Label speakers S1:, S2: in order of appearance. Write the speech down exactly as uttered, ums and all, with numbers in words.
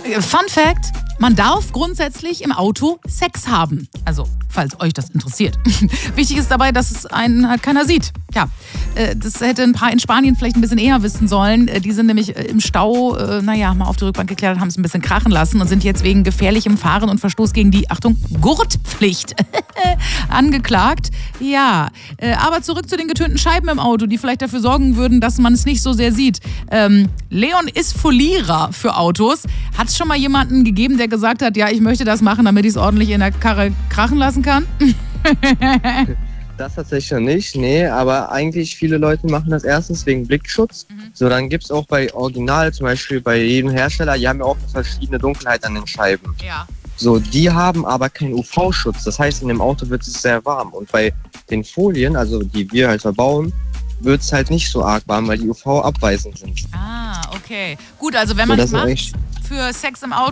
S1: Fun Fact, man darf grundsätzlich im Auto Sex haben. Also, falls euch das interessiert. Wichtig ist dabei, dass es einen halt keiner sieht. Ja, das hätte ein paar in Spanien vielleicht ein bisschen eher wissen sollen. Die sind nämlich im Stau, naja, mal auf die Rückbank geklettert, haben es ein bisschen krachen lassen und sind jetzt wegen gefährlichem Fahren und Verstoß gegen die, Achtung, Gurtpflicht angeklagt. Ja, aber zurück zu den getönten Scheiben im Auto, die vielleicht dafür sorgen würden, dass man es nicht so sehr sieht. Ähm, Leon ist Folierer für Autos. Hat es schon mal jemanden gegeben, der gesagt hat, ja, ich möchte das machen, damit ich es ordentlich in der Karre krachen lassen kann?
S2: Das tatsächlich noch nicht, nee, aber eigentlich viele Leute machen das erstens wegen Blickschutz. Mhm. So, dann gibt es auch bei Original, zum Beispiel bei jedem Hersteller, die haben ja auch verschiedene Dunkelheit an den Scheiben.
S1: Ja.
S2: So, die haben aber keinen U V-Schutz, das heißt, in dem Auto wird es sehr warm. Und bei den Folien, also die wir halt verbauen, wird es halt nicht so arg warm, weil die U V abweisend sind.
S1: Ah, okay. Gut, also wenn man es
S2: so,
S1: macht für Sex im Auto,